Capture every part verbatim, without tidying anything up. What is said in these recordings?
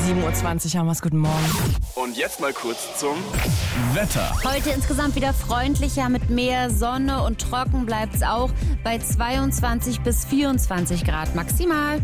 sieben Uhr zwanzig haben wir es. Guten Morgen. Und jetzt mal kurz zum Wetter. Heute insgesamt wieder freundlicher mit mehr Sonne und trocken bleibt es auch bei zweiundzwanzig bis vierundzwanzig Grad maximal.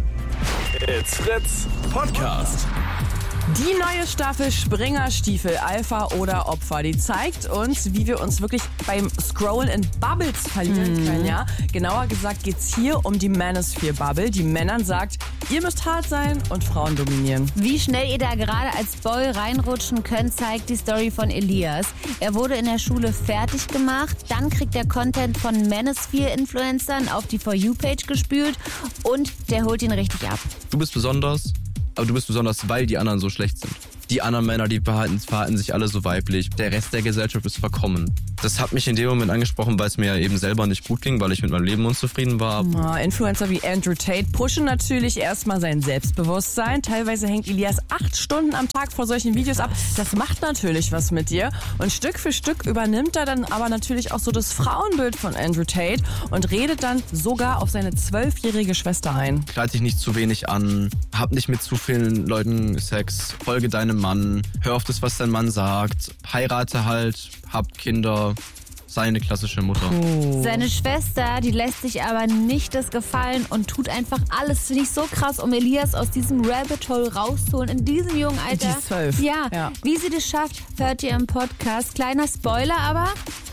It's Fritz Podcast. Die neue Staffel Springerstiefel, Alpha oder Opfer, die zeigt uns, wie wir uns wirklich beim Scrollen in Bubbles verlieren können, ja? Genauer gesagt geht's hier um die Manosphere-Bubble, die Männern sagt, ihr müsst hart sein und Frauen dominieren. Wie schnell ihr da gerade als Boy reinrutschen könnt, zeigt die Story von Elias. Er wurde in der Schule fertig gemacht, dann kriegt er Content von Manosphere-Influencern auf die For You-Page gespült und der holt ihn richtig ab. Du bist besonders, aber du bist besonders, weil die anderen so schlecht sind. Die anderen Männer, die verhalten, verhalten sich alle so weiblich. Der Rest der Gesellschaft ist verkommen. Das hat mich in dem Moment angesprochen, weil es mir ja eben selber nicht gut ging, weil ich mit meinem Leben unzufrieden war. Ja, Influencer wie Andrew Tate pushen natürlich erstmal sein Selbstbewusstsein. Teilweise hängt Elias acht Stunden am Tag vor solchen Videos ab. Das macht natürlich was mit dir. Und Stück für Stück übernimmt er dann aber natürlich auch so das Frauenbild von Andrew Tate und redet dann sogar auf seine zwölfjährige Schwester ein. Kleid dich nicht zu wenig an, hab nicht mit zu vielen Leuten Sex, folge deinem Mann, hör auf das, was dein Mann sagt, heirate halt, hab Kinder, sei eine klassische Mutter. Oh. Seine Schwester, die lässt sich aber nicht das gefallen und tut einfach alles, finde ich so krass, um Elias aus diesem Rabbit Hole rauszuholen in diesem jungen Alter. Die ist zwölf. Ja, Ja. wie sie das schafft, hört ihr im Podcast. Kleiner Spoiler aber.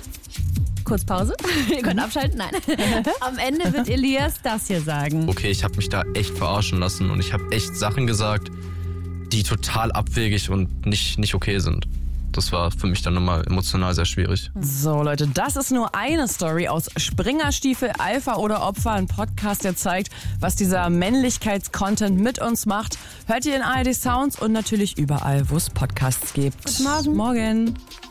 Kurz Pause. Ihr könnt abschalten. Nein. Am Ende wird Elias das hier sagen. Okay, ich habe mich da echt verarschen lassen und ich habe echt Sachen gesagt, die total abwegig und nicht, nicht okay sind. Das war für mich dann nochmal emotional sehr schwierig. So Leute, das ist nur eine Story aus Springerstiefel, Alpha oder Opfer, ein Podcast, der zeigt, was dieser Männlichkeitscontent mit uns macht. Hört ihr in A R D Sounds und natürlich überall, wo es Podcasts gibt. Guten Morgen. Morgen.